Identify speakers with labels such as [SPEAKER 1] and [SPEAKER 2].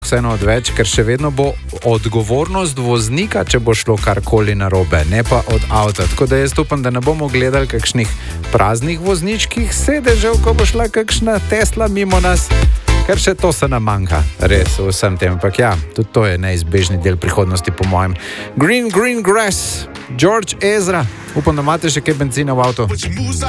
[SPEAKER 1] vseeno odveč, ker še vedno bo odgovornost voznika, če bo šlo karkoli narobe, ne pa od avta. Tako da jaz upam, da ne bomo gledali kakšnih praznih vozničkih sedežev, ko bo šla kakšna Tesla mimo nas, ker še to se nam manjka, res vsem tem. Ampak ja, tudi to je neizbežni del prihodnosti, po mojem. Green Grass, George Ezra. Upam, da imate še kaj benzina v avtu.